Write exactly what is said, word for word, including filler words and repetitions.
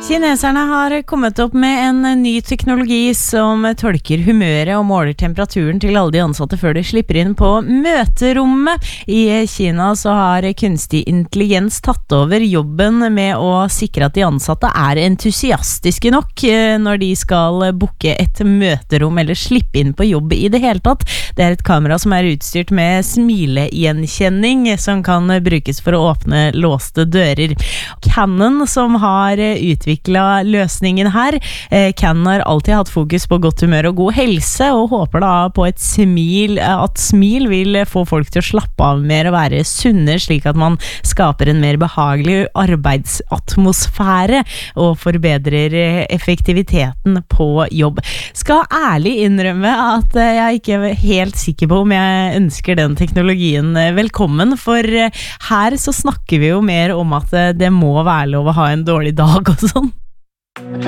Kineserne har kommet opp med en ny teknologi som tolker humøret og måler temperaturen til alle de ansatte før de slipper inn på møterommet. I Kina så har kunstig intelligens tatt over jobben med å sikre at de ansatte er entusiastiske nok når de skal booke et møterom eller slippe inn på jobb i det hele tatt. Det er et kamera som er utstyrt med smilegjenkjenning som kan brukes for å åpne låste dører. Canon som har utviklet løsningen her. Eh, Canon har alltid hatt fokus på godt humør og god helse, og håper da på et smil, at smil vil få folk til å slappe av mer og være sunne, slik at man skaper en mer behagelig arbeidsatmosfære og forbedrer effektiviteten på jobb. Skal ærlig innrømme at jeg ikke er helt sikker på om jeg ønsker den teknologien velkommen, for her så snakker vi jo mer om at det må være lov å ha en dårlig dag og sånn.